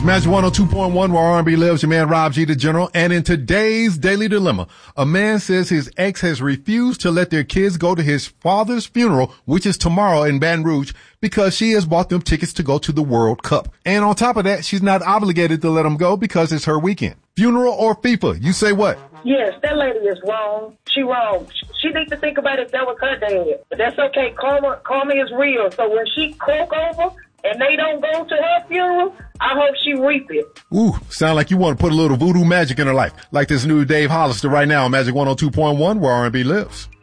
Magic 102.1 where R&B lives, your man Rob G, the General. And in today's Daily Dilemma, a man says his ex has refused to let their kids go to his father's funeral, which is tomorrow in Baton Rouge, because she has bought them tickets to go to the World Cup. And on top of that, she's not obligated to let them go because it's her weekend. Funeral or FIFA? You say what? Yes, that lady is wrong. She wrong. She needs to think about it if that was her dad. But that's okay. Karma is real. So when she croak over and they don't go to her funeral, I hope she reap it. Ooh, sound like you want to put a little voodoo magic in her life. Like this new Dave Hollister right now on Magic 102.1 where R&B lives.